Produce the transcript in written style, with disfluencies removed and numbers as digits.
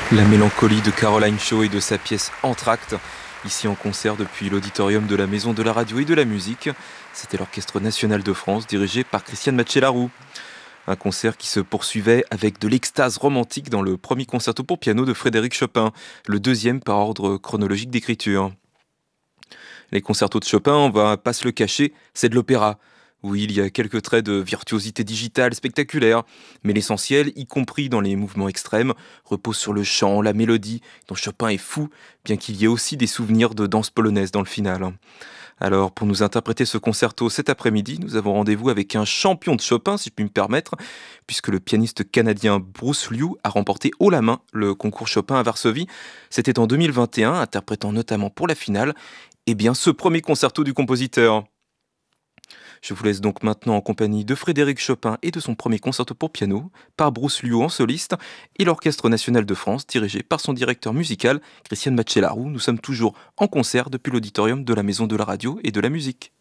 La mélancolie de Caroline Shaw et de sa pièce Entr'acte, ici en concert depuis l'auditorium de la Maison de la Radio et de la Musique. C'était l'Orchestre National de France dirigé par Christiane Matchelarou. Un concert qui se poursuivait avec de l'extase romantique dans le premier concerto pour piano de Frédéric Chopin, le deuxième par ordre chronologique d'écriture. Les concertos de Chopin, on va pas se le cacher, c'est de l'opéra. Oui, il y a quelques traits de virtuosité digitale spectaculaire, mais l'essentiel, y compris dans les mouvements extrêmes, repose sur le chant, la mélodie, dont Chopin est fou, bien qu'il y ait aussi des souvenirs de danse polonaise dans le final. Alors, pour nous interpréter ce concerto cet après-midi, nous avons rendez-vous avec un champion de Chopin, si je puis me permettre, puisque le pianiste canadien Bruce Liu a remporté haut la main le concours Chopin à Varsovie. C'était en 2021, interprétant notamment pour la finale, ce premier concerto du compositeur. Je vous laisse donc maintenant en compagnie de Frédéric Chopin et de son premier concerto pour piano, par Bruce Liu en soliste, et l'Orchestre National de France, dirigé par son directeur musical, Christiane Matchelarou. Nous sommes toujours en concert depuis l'auditorium de la Maison de la Radio et de la Musique.